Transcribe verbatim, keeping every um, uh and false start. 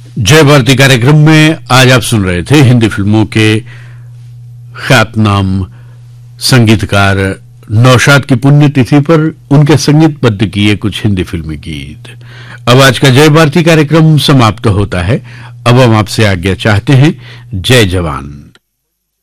जय भारती कार्यक्रम में आज आप सुन रहे थे हिंदी फिल्मों के ख्यातनाम संगीतकार नौशाद की पुण्यतिथि पर उनके संगीतबद्ध किए कुछ हिंदी फिल्मी गीत। अब आज का जय भारती कार्यक्रम समाप्त होता है। अब हम आपसे आज्ञा चाहते हैं। जय जवान।